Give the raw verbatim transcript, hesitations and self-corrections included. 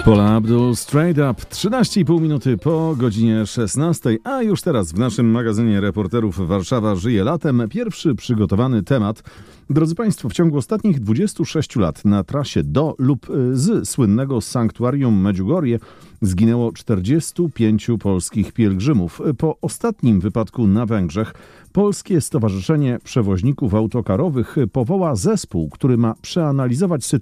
Paula Abdul, Straight Up, trzynaście i pół minuty po godzinie szesnastej, a już teraz w naszym magazynie reporterów Warszawa żyje latem pierwszy przygotowany temat. Drodzy Państwo, w ciągu ostatnich dwudziestu sześciu lat na trasie do lub z słynnego sanktuarium Medjugorje zginęło czterdziestu pięciu polskich pielgrzymów. Po ostatnim wypadku na Węgrzech Polskie Stowarzyszenie Przewoźników Autokarowych powoła zespół, który ma przeanalizować sytuację